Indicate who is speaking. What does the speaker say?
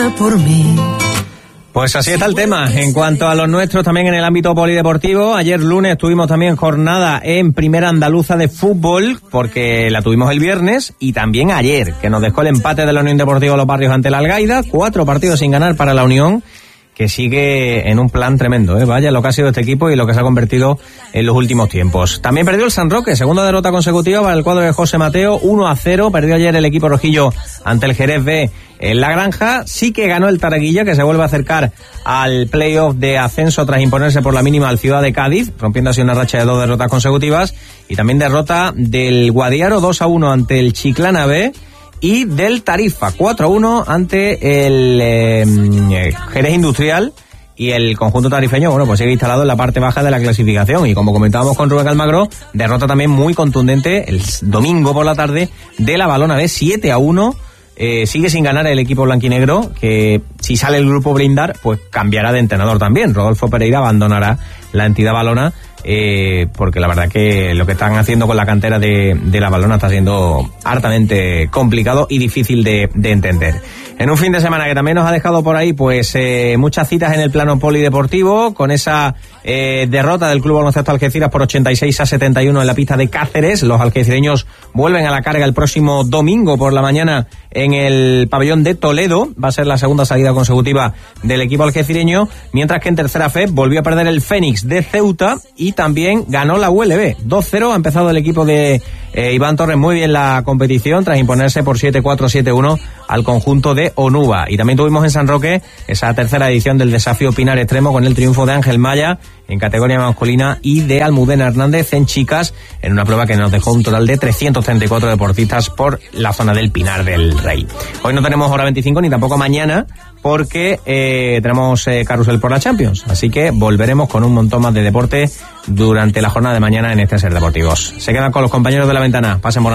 Speaker 1: por mí.
Speaker 2: Pues así está el tema. En cuanto a los nuestros, también en el ámbito polideportivo, ayer lunes tuvimos también jornada en Primera Andaluza de fútbol, porque la tuvimos el viernes, y también ayer, que nos dejó el empate de la Unión Deportiva Los Barrios ante la Algaida, 4 partidos sin ganar para la Unión, que sigue en un plan tremendo, ¿eh? Vaya lo que ha sido este equipo y lo que se ha convertido en los últimos tiempos. También perdió el San Roque, segunda derrota consecutiva para el cuadro de José Mateo, 1-0, perdió ayer el equipo rojillo ante el Jerez B en La Granja. Sí que ganó el Taraguilla, que se vuelve a acercar al playoff de ascenso tras imponerse por la mínima al Ciudad de Cádiz, rompiendo así una racha de 2 derrotas consecutivas, y también derrota del Guadiaro 2-1 ante el Chiclana B, y del Tarifa 4-1 ante el Jerez Industrial, y el conjunto tarifeño, bueno, pues sigue instalado en la parte baja de la clasificación, y como comentábamos con Rubén Almagro, derrota también muy contundente el domingo por la tarde de la Balona B 7-1. Sigue sin ganar el equipo blanquinegro, que si sale el grupo blindar, pues cambiará de entrenador también. Rodolfo Pereira abandonará la entidad balona, porque la verdad que lo que están haciendo con la cantera de la Balona está siendo hartamente complicado y difícil de entender. En un fin de semana que también nos ha dejado por ahí pues muchas citas en el plano polideportivo, con esa derrota del Club Baloncesto Algeciras por 86-71 en la pista de Cáceres. Los algecireños vuelven a la carga el próximo domingo por la mañana en el pabellón de Toledo. Va a ser la segunda salida consecutiva del equipo algecireño, mientras que en tercera fe volvió a perder el Fénix de Ceuta y también ganó la ULB 2-0. Ha empezado el equipo de Iván Torres muy bien la competición tras imponerse por 7-4, 7-1 al conjunto de Onuba. Y también tuvimos en San Roque esa tercera edición del Desafío Pinar Extremo, con el triunfo de Ángel Maya en categoría masculina y de Almudena Hernández en chicas, en una prueba que nos dejó un total de 334 deportistas por la zona del Pinar del Rey. Hoy no tenemos hora 25 ni tampoco mañana, porque tenemos carrusel por la Champions, así que volveremos con un montón más de deporte durante la jornada de mañana en este Ser Deportivos. Se quedan con los compañeros de la ventana. Pasen buenas